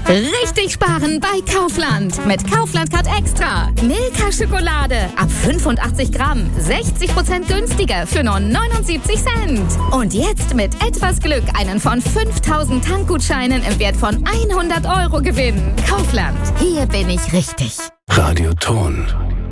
Richtig sparen bei Kaufland. Mit Kaufland Card Extra. Milka Schokolade ab 85 Gramm. 60% günstiger für nur 79 Cent. Und jetzt mit etwas Glück einen von 5000 Tankgutscheinen im Wert von 100 € gewinnen. Kaufland. Hier bin ich richtig. Radioton.